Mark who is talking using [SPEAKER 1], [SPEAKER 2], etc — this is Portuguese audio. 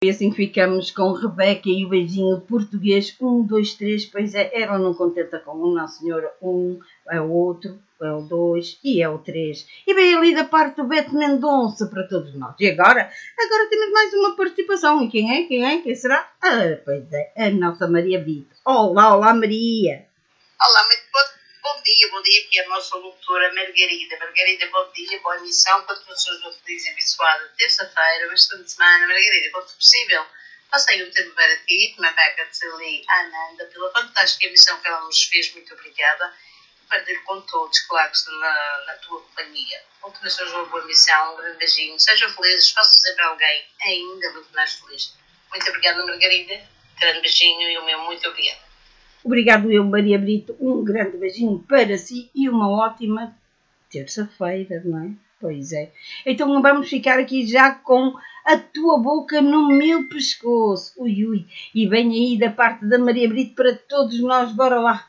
[SPEAKER 1] foi assim que ficamos com Rebeca e o beijinho português. 1, 2, 3. Pois é, ela não contenta com um, não senhora. É o outro, é o 2 e é o 3. E bem ali da parte do Beto Mendonça para todos nós. E agora temos mais uma participação. E quem é? Quem será? Pois é, a nossa Maria Brito. Olá Maria.
[SPEAKER 2] Olá, muito bom dia, que é a nossa locutora Margarida. Margarida, bom dia, boa emissão, para todos os nossos felizes e abençoada terça-feira, bastante semana. Margarida, quanto possível, passei um tempo para ti, uma beca de ali, Ananda, pela fantástica emissão que ela nos fez, muito obrigada. Partilho com todos, claro que estou na tua companhia. Continuações de uma boa emissão, um grande beijinho, sejam felizes, façam sempre alguém ainda muito mais feliz. Muito obrigada, Margarida, grande beijinho e o meu muito obrigada.
[SPEAKER 1] Obrigado eu, Maria Brito, um grande beijinho para si e uma ótima terça-feira, não é? Pois é. Então vamos ficar aqui já com a tua boca no meu pescoço. Ui. E vem aí da parte da Maria Brito para todos nós, bora lá.